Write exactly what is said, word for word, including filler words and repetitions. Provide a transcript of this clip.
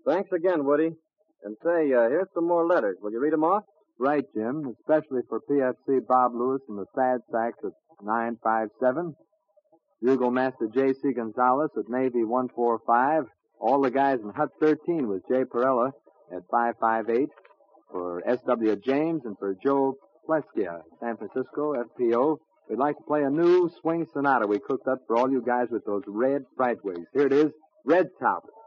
Thanks again, Woody. And say, uh, here's some more letters. Will you read 'em off? Right, Jim, especially for P F C Bob Lewis and the Sad Sacks at nine five seven. Bugle Master J C. Gonzalez at Navy one four five. All the guys in Hut thirteen with Jay Perella at five five eight. For S W. James and for Joe Pleskia, San Francisco, F P O. We'd like to play a new swing sonata we cooked up for all you guys with those red fright wigs. Here it is, Red Top.